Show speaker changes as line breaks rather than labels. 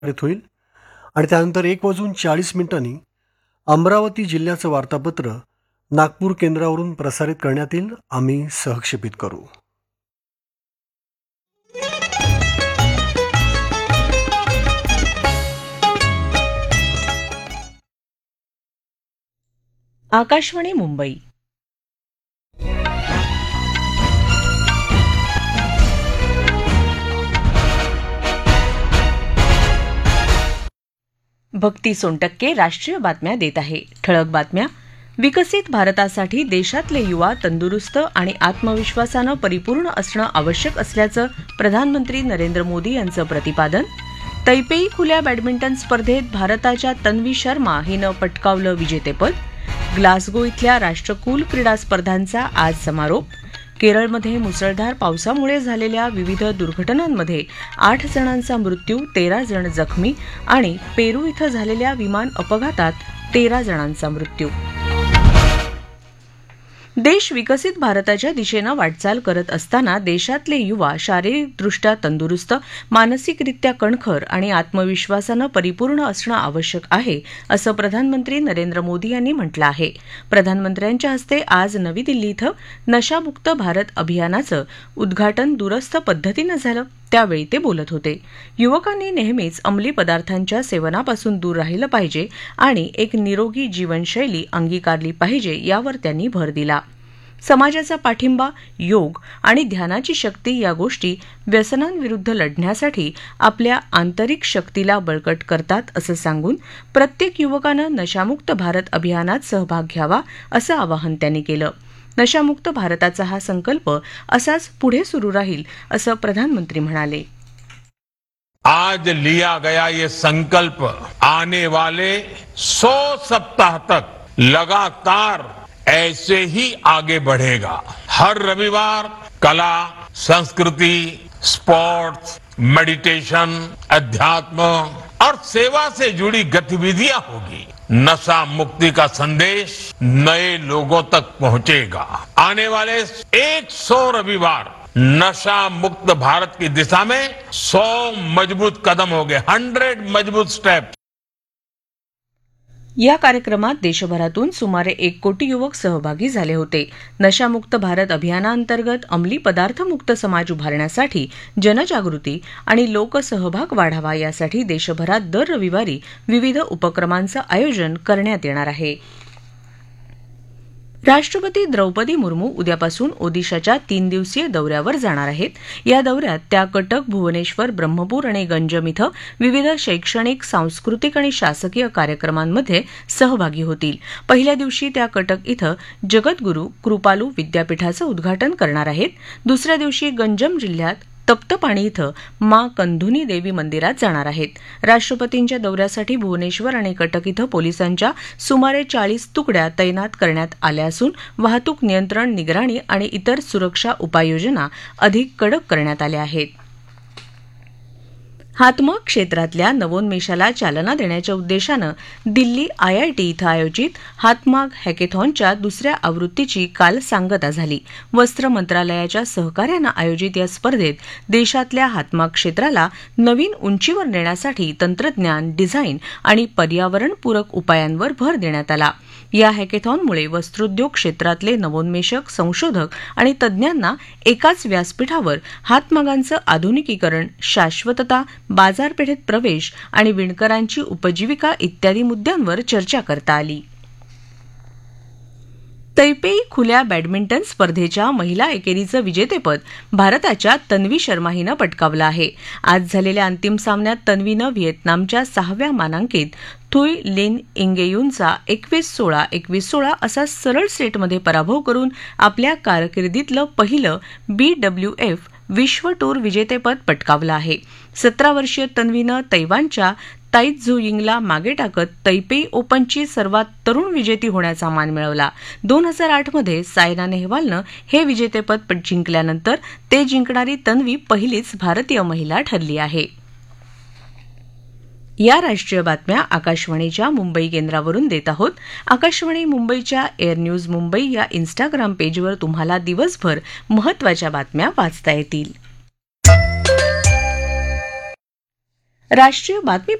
होईल आणि त्यानंतर 1:40 अमरावती जिल्ह्याचं वार्तापत्र नागपूर केंद्रावरून प्रसारित करण्यात येईल. आम्ही सहक्षेपित करू.
आकाशवाणी मुंबई. भक्ती सोनटक्के राष्ट्रीय बातम्या देत आहे. ठळक बातम्या. विकसित भारतासाठी देशातले युवा तंदुरुस्त आणि आत्मविश्वासानं परिपूर्ण असणं आवश्यक असल्याचं प्रधानमंत्री नरेंद्र मोदी यांचं प्रतिपादन. तैपेई खुल्या बॅडमिंटन स्पर्धेत भारताच्या तन्वी शर्मा हिनं पटकावलं विजेतेपद. ग्लासगो इथल्या राष्ट्रकुल क्रीडा स्पर्धांचा आज समारोप. केरळमध्ये मुसळधार पावसामुळे झालेल्या विविध दुर्घटनांमध्ये 8 जणांचा मृत्यू, 13 जण जखमी आणि पेरू इथं झालेल्या विमान अपघातात 13 जणांचा मृत्यू. देश विकसित भारताच्या दिशेनं वाटचाल करत असताना देशातले युवा शारीरिकदृष्ट्या तंदुरुस्त, मानसिकरित्या कणखर आणि आत्मविश्वासानं परिपूर्ण असणं आवश्यक आहे, असं प्रधानमंत्री नरेंद्र मोदी यांनी म्हटलं आहे. प्रधानमंत्र्यांच्या हस्ते आज नवी दिल्ली इथं नशामुक्त भारत अभियानाचं उद्घाटन दूरस्थ पद्धतीनं झालं. त्यावेळी ते बोलत होते. युवकांनी नेहमीच अंमली पदार्थांच्या सेवनापासून दूर राहिलं पाहिजे आणि एक निरोगी जीवनशैली अंगीकारली पाहिजे, यावर त्यांनी भर दिला. समाजाचा पाठिंबा, योग आणि ध्यानाची शक्ती या गोष्टी व्यसनांविरुद्ध लढण्यासाठी आपल्या आंतरिक शक्तीला बळकट करतात, असं सांगून प्रत्येक युवकानं नशामुक्त भारत अभियानात सहभाग घ्यावा, असं आवाहन त्यांनी केलं. नशामुक्त भारताचा हा संकल्प असाच पुढे सुरू राहील, असं प्रधानमंत्री म्हणाले.
आज लिया गया ये संकल्प आने वाले 100 सप्ताह तक लगातार ऐसे ही आगे बढ़ेगा. हर रविवार कला, संस्कृति, स्पोर्ट्स, मेडिटेशन, अध्यात्म और सेवा से जुड़ी गतिविधियां होगी. नशा मुक्ति का संदेश नए लोगों तक पहुंचेगा. आने वाले 100 रविवार नशा मुक्त भारत की दिशा में 100 मजबूत कदम होंगे. 100 मजबूत स्टेप.
या कार्यक्रमात देशभरातून सुमारे 1 कोटी युवक सहभागी झाले होते. नशामुक्त भारत अभियानाअंतर्गत अंमली पदार्थमुक्त समाज उभारण्यासाठी जनजागृती आणि लोकसहभाग वाढावा, यासाठी देशभरात दर रविवारी विविध उपक्रमांचं आयोजन करण्यात येणार आहे. राष्ट्रपती द्रौपदी मुर्मू उद्यापासून ओदिशाच्या 3 दिवसीय दौऱ्यावर जाणार आहेत. या दौऱ्यात त्या कटक, भुवनेश्वर, ब्रह्मपूर आणि गंजम इथं विविध शैक्षणिक, सांस्कृतिक आणि शासकीय कार्यक्रमांमध्ये सहभागी होतील. पहिल्या दिवशी त्या कटक इथं जगद्गुरू कृपालू विद्यापीठाचं उद्घाटन करणार आहेत. दुसऱ्या दिवशी गंजम जिल्ह्यात तप्तपाणी इथं मां कंधुनी देवी मंदिरात जाणार आहेत. राष्ट्रपतींच्या दौऱ्यासाठी भुवनेश्वर आणि कटक इथं पोलिसांच्या सुमारे 40 तुकड्या तैनात करण्यात आल्या असून वाहतूक नियंत्रण, निगराणी आणि इतर सुरक्षा उपाययोजना अधिक कडक करण्यात आल्या आहेत. हातमाग क्षेत्रातल्या नवोन्मेषाला चालना देण्याच्या उद्देशानं दिल्ली IIT इथं आयोजित हातमाग हॅकेथॉनच्या दुसऱ्या आवृत्तीची काल सांगता झाली. वस्त्र मंत्रालयाच्या सहकार्यानं आयोजित या स्पर्धेत देशातल्या हातमाग क्षेत्राला नवीन उंचीवर नेण्यासाठी तंत्रज्ञान, डिझाईन आणि पर्यावरणपूरक उपायांवर भर देण्यात आला. या हॅकेथॉनमुळे वस्त्रोद्योग क्षेत्रातले नवोन्मेषक, संशोधक आणि तज्ज्ञांना एकाच व्यासपीठावर हातमागांचं आधुनिकीकरण, शाश्वतता, बाजारपेठेत प्रवेश आणि विणकरांची उपजीविका इत्यादी मुद्द्यांवर चर्चा करता आली. तैपेई खुल्या बॅडमिंटन स्पर्धेच्या महिला एकेरीचं विजेतेपद भारताच्या तन्वी शर्मा हिनं पटकावलं आहे. आज झालेल्या अंतिम सामन्यात तन्वीनं व्हिएतनामच्या 6व्या मानांकित थुई लिन इंगेयुनचा 21-16, 21-16 असा सरळ सेटमध्ये पराभव करून आपल्या कारकिर्दीतलं पहिलं BWF विश्व टूर विजेतेपद पटकावलं आहे. 17 वर्षीय तन्वीनं तैवानच्या ताई झू यिंगला मागे टाकत तैपेई ओपनची सर्वात तरुण विजेती होण्याचा मान मिळवला. 2008 मध्ये सायना नेहवालनं हे विजेतेपद जिंकल्यानंतर ते जिंकणारी तन्वी पहिलीच भारतीय महिला ठरली आहे. या राष्ट्रीय बातम्या आकाशवाणीच्या मुंबई केंद्रावरून देत आहोत. आकाशवाणी मुंबईच्या एअर न्यूज मुंबई या इन्स्टाग्राम पेजवर तुम्हाला दिवसभर महत्त्वाच्या बातम्या वाचता येतील. राष्ट्रीय बातमी